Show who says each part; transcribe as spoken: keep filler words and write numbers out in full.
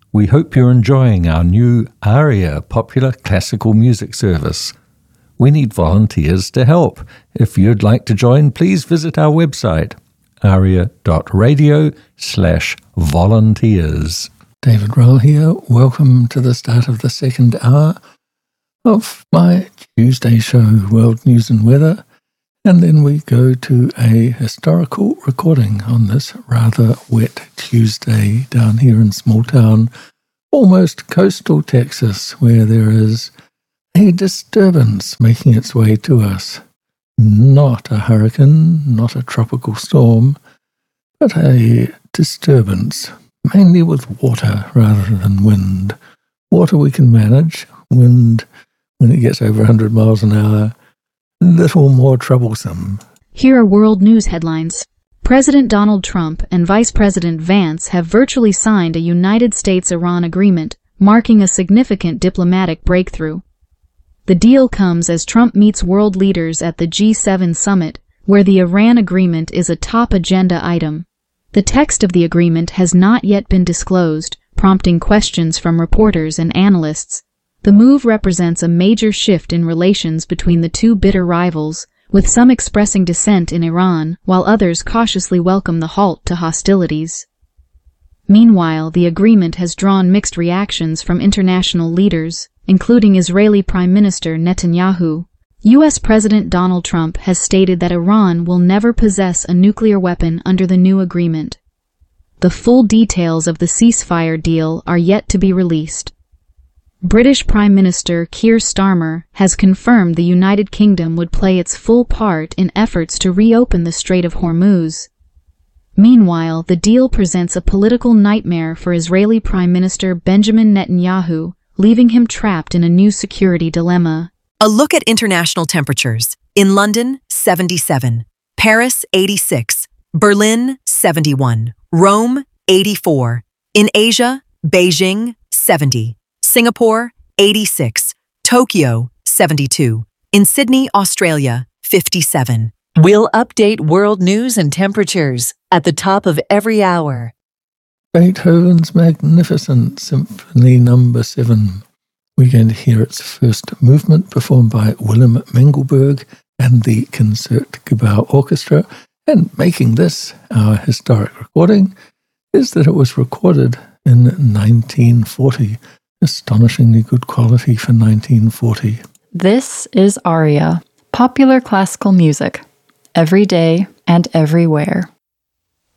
Speaker 1: We hope you're enjoying our new ARIA popular classical music service. We need volunteers to help. If you'd like to join, please visit our website, aria.radio slash volunteers. David Roll here. Welcome to the start of the second hour of my Tuesday show, World News and Weather. And then we go to a historical recording on this rather wet Tuesday down here in small town, almost coastal Texas, where there is a disturbance making its way to us. Not a hurricane, not a tropical storm, but a disturbance, mainly with water rather than wind. Water we can manage. Wind, when it gets over one hundred miles an hour, a little more troublesome.
Speaker 2: Here are world news headlines. President Donald Trump and Vice President Vance have virtually signed a United States-Iran agreement, marking a significant diplomatic breakthrough. The deal comes as Trump meets world leaders at the G seven summit, where the Iran agreement is a top agenda item. The text of the agreement has not yet been disclosed, prompting questions from reporters and analysts. The move represents a major shift in relations between the two bitter rivals, with some expressing dissent in Iran, while others cautiously welcome the halt to hostilities. Meanwhile, the agreement has drawn mixed reactions from international leaders, including Israeli Prime Minister Netanyahu. U S President Donald Trump has stated that Iran will never possess a nuclear weapon under the new agreement. The full details of the ceasefire deal are yet to be released. British Prime Minister Keir Starmer has confirmed the United Kingdom would play its full part in efforts to reopen the Strait of Hormuz. Meanwhile, the deal presents a political nightmare for Israeli Prime Minister Benjamin Netanyahu, leaving him trapped in a new security dilemma.
Speaker 3: A look at international temperatures. In London, seventy-seven. Paris, eighty-six. Berlin, seventy-one. Rome, eighty-four. In Asia, Beijing, seventy. Singapore, eighty-six. Tokyo, seventy-two. In Sydney, Australia, fifty-seven.
Speaker 4: We'll update world news and temperatures at the top of every hour.
Speaker 1: Beethoven's magnificent Symphony Number seven. We're going to hear its first movement performed by Willem Mengelberg and the Concertgebouw Orchestra. And making this our historic recording is that it was recorded in nineteen forty. Astonishingly good quality for nineteen forty.
Speaker 5: This is ARIA, popular classical music, every day and everywhere.